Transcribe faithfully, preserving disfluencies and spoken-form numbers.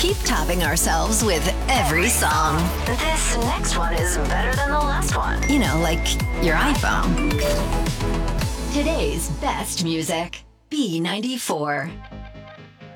keep topping ourselves with every song. This next one is better than the last one. You know, like your iPhone. Today's best music. B ninety-four.